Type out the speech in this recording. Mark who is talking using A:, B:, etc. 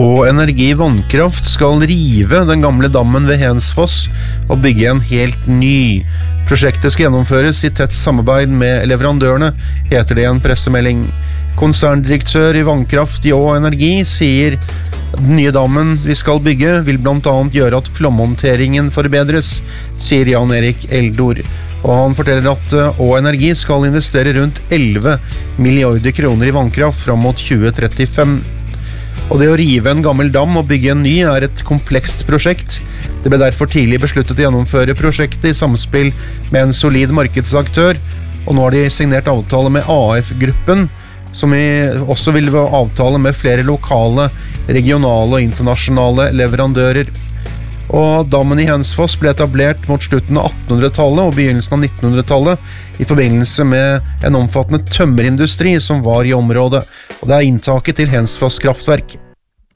A: Og Energi Vannkraft skal rive den gamle dammen ved Hensfoss og bygge en helt ny. Prosjektet skal gjennomføres i tett samarbeid med leverandørene, heter det i en pressemelding. Konserndirektør i Vannkraft Jå Energi sier at den nye dammen vi skal bygge vil blant annet gjøre at flomhåndteringen forbedres, sier Jan Erik Eldor. Og han forteller at Å Energi skal investere rundt 11 milliarder kroner i vannkraft fram mot 2035. Og det å rive en gammel dam og bygge en ny er et komplekst prosjekt. Det ble derfor tidlig besluttet å gjennomføre prosjektet i samspill med en solid markedsaktør, og nå har de signert avtale med AF-gruppen, som også vil ha avtale med flere lokale, regionale og internasjonale leverandører. Og dammen i Hensfoss ble etablert mot slutten av 1800-tallet og begynnelsen av 1900-tallet i forbindelse med en omfattende tømmerindustri som var i området, og det er inntaket til Hensfoss kraftverk.